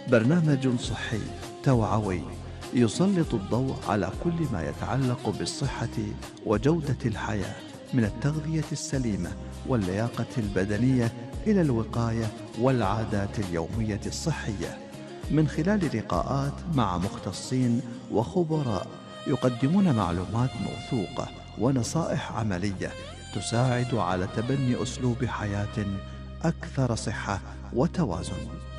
برنامج صحي توعوي يسلط الضوء على كل ما يتعلق بالصحة وجودة الحياة، من التغذية السليمة واللياقة البدنية إلى الوقاية والعادات اليومية الصحية، من خلال لقاءات مع مختصين وخبراء يقدمون معلومات موثوقة ونصائح عملية تساعد على تبني أسلوب حياة أكثر صحة وتوازن.